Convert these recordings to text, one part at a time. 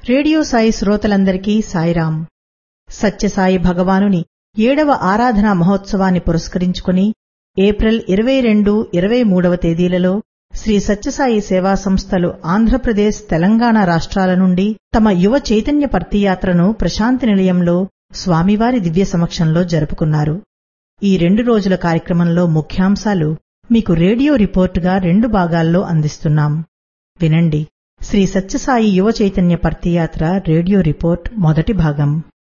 Radio Sai శ్రోతలందరికీ సాయిరాం. సత్యసాయి భగవానుని 7వ ఆరాధనా మహోత్సవాన్ని పురస్కరించుకుని ఏప్రిల్ 22, 23వ తేదీలలో శ్రీ సత్యసాయి సేవా సంస్థలు ఆంధ్రప్రదేశ్, తెలంగాణ రాష్ట్రాల నుండి తమ యువ చైతన్య పర్తియాత్రను ప్రశాంతి నిలయంలో స్వామివారి దివ్య సమక్షంలో జరుపుకున్నారు. ఈ 2 రోజుల కార్యక్రమంలో ముఖ్యాంశాలు మీకు రేడియో రిపోర్టుగా 2 భాగాల్లో అందిస్తున్నాం. వినండి. శ్రీ సత్యసాయి యువ చైతన్య పర్తియాత్ర రేడియో రిపోర్ట్ మొదటి భాగం.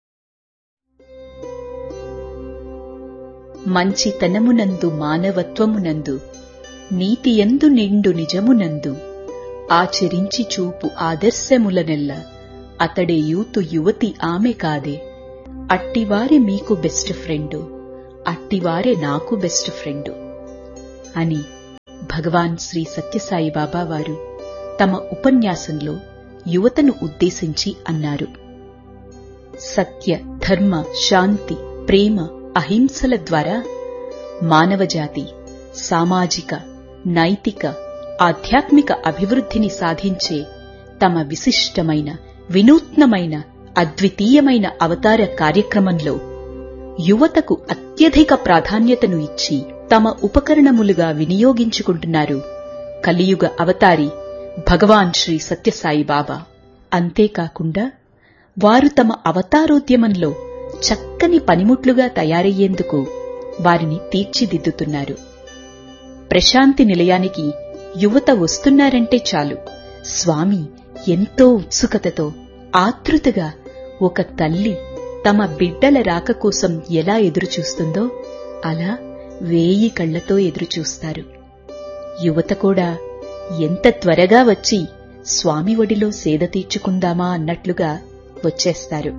మంచితనమునందు, మానవత్వమునందు, నీతియందు నిండు నిజమునందు ఆచరించి చూపు ఆదర్శములనెల్ల అతడే యూతు యువతి ఆమె కాదే. అట్టివారే మీకు బెస్ట్ ఫ్రెండు, అట్టివారే నాకు బెస్ట్ ఫ్రెండు అని భగవాన్ శ్రీ సత్యసాయి బాబా వారు తమ ఉపన్యాసంలో యువతను ఉద్దేశించి అన్నారు. సత్య, ధర్మ, శాంతి, ప్రేమ, అహింసల ద్వారా మానవజాతి సామాజిక, నైతిక, ఆధ్యాత్మిక అభివృద్ధిని సాధించే తమ విశిష్టమైన, వినూత్నమైన, అద్వితీయమైన అవతార కార్యక్రమంలో యువతకు అత్యధిక ప్రాధాన్యతను ఇచ్చి తమ ఉపకరణములుగా వినియోగించుకుంటున్నారు కలియుగ అవతారి భగవాన్ శ్రీ సత్యసాయి బాబా. అంతేకాకుండా వారు తమ అవతారోద్యమంలో చక్కని పనిముట్లుగా తయారయ్యేందుకు వారిని తీర్చిదిద్దుతున్నారు. ప్రశాంతి నిలయానికి యువత వస్తున్నారంటే చాలు, స్వామి ఎంతో ఉత్సుకతతో, ఆతృతగా ఒక తల్లి తమ బిడ్డల రాక కోసం ఎలా ఎదురుచూస్తుందో అలా 1000 కళ్లతో ఎదురుచూస్తారు. యువత కూడా ఎంత త్వరగా వచ్చి స్వామి ఒడిలో సేద తీర్చుకుందామా అన్నట్లుగా వచ్చేస్తారు.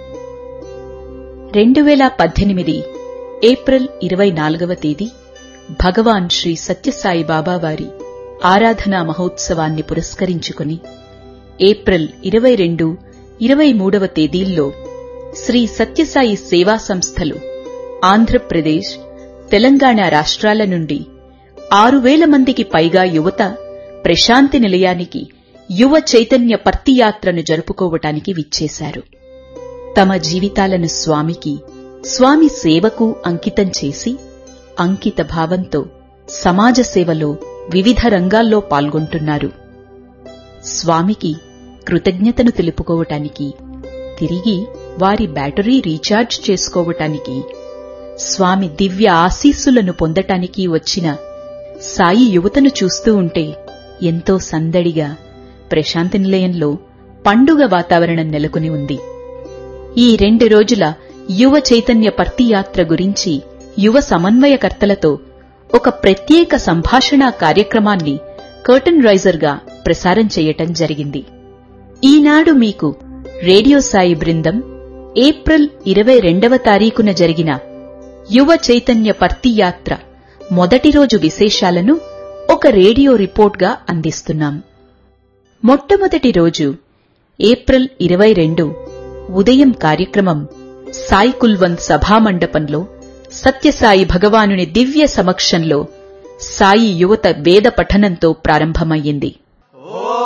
2018 ఏప్రిల్ 24వ తేదీ భగవాన్ శ్రీ సత్యసాయి బాబా వారి ఆరాధనా మహోత్సవాన్ని పురస్కరించుకుని ఏప్రిల్ 22, 23వ తేదీల్లో శ్రీ సత్యసాయి సేవా సంస్థలు ఆంధ్రప్రదేశ్, తెలంగాణ రాష్ట్రాల నుండి 6000 మందికి పైగా యువత ప్రశాంతి నిలయానికి యువ చైతన్య పర్తియాత్రను జరుపుకోవటానికి విచ్చేశారు. తమ జీవితాలను స్వామికి, స్వామి సేవకు అంకితం చేసి అంకిత భావంతో సమాజ సేవలో వివిధ రంగాల్లో పాల్గొంటున్నారు. స్వామికి కృతజ్ఞతను తెలుపుకోవటానికి, తిరిగి వారి బ్యాటరీ రీఛార్జ్ చేసుకోవటానికి, స్వామి దివ్య ఆశీస్సులను పొందటానికి వచ్చిన సాయి యువతను చూస్తూ ఉంటే ఎంతో సందడిగా ప్రశాంతి నిలయంలో పండుగ వాతావరణం నెలకొని ఉంది. ఈ 2 రోజుల యువ చైతన్య పర్తియాత్ర గురించి యువ సమన్వయకర్తలతో ఒక ప్రత్యేక సంభాషణా కార్యక్రమాన్ని కర్టన్ రైజర్ గా ప్రసారం చేయటం జరిగింది. ఈనాడు మీకు రేడియో సాయి బృందం ఏప్రిల్ 22వ తారీఖున జరిగిన యువ చైతన్య పర్తియాత్ర మొదటి రోజు విశేషాలను ఒక రేడియో రిపోర్ట్గా అందిస్తున్నాం. మొట్టమొదటి రోజు ఏప్రిల్ 22 ఉదయం కార్యక్రమం సాయి కుల్వంత్ సభామండపంలో సత్యసాయి భగవానుని దివ్య సమక్షంలో సాయి యువత వేద పఠనంతో ప్రారంభమయ్యింది.